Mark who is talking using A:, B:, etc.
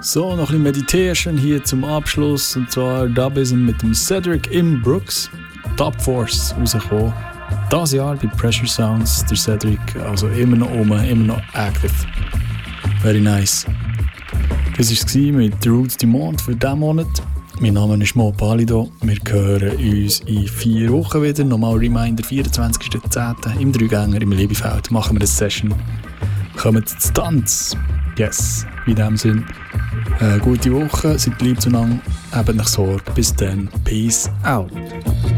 A: So, noch ein bisschen Meditation hier zum Abschluss. Und zwar Dubism mit dem Cedric M. Brooks. Top Force rausgekommen. Das Jahr bei Pressure Sounds. Der Cedric, also immer noch oben, immer noch active. Very nice. Das war es mit Roots du Monde für diesen Monat. Mein Name ist Mo Palido. Wir hören uns in 4 Wochen wieder. Nochmal Reminder, 24.10. im Dreigänger im Liebefeld machen wir eine Session. Kommt zu Tanz. Yes, in diesem Sinne. Gute Woche, seid lieb zueinander, habt euch Sorge. Bis dann, peace out.